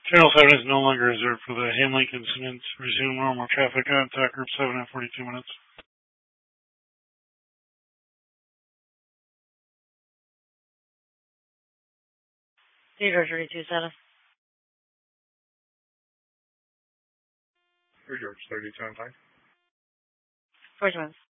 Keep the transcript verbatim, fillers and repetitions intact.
Channel seven is no longer reserved for the Hamlink incident. Resume normal traffic on Attack Group seven in forty-two minutes. Theodore thirty-two seven. George thirty-two nine. Forty minutes.